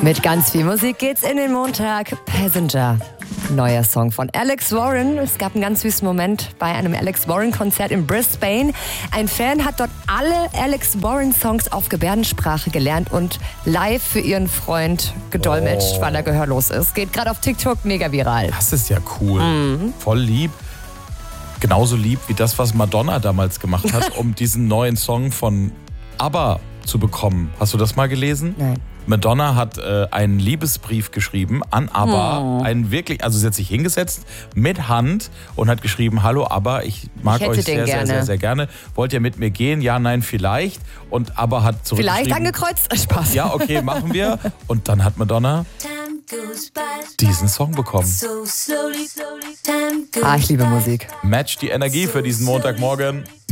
Mit ganz viel Musik geht's in den Montag. Passenger. Neuer Song von Alex Warren. Es gab einen ganz süßen Moment bei einem Alex Warren-Konzert in Brisbane. Ein Fan hat dort alle Alex Warren-Songs auf Gebärdensprache gelernt und live für ihren Freund gedolmetscht, weil er gehörlos ist. Geht gerade auf TikTok mega viral. Das ist ja cool. Voll lieb. Genauso lieb wie das, was Madonna damals gemacht hat, um diesen neuen Song von ABBA zu bekommen. Hast du das mal gelesen? Nein. Madonna hat einen Liebesbrief geschrieben an ABBA. Also sie hat sich hingesetzt mit Hand und hat geschrieben, hallo ABBA, ich mag euch sehr, sehr, sehr, sehr gerne. Wollt ihr mit mir gehen? Ja, nein, vielleicht. Und ABBA hat zurückgeschrieben. Vielleicht angekreuzt? Spaß. Ja, okay, machen wir. Und dann hat Madonna diesen Song bekommen. Ich liebe Musik. Match die Energie für diesen Montagmorgen.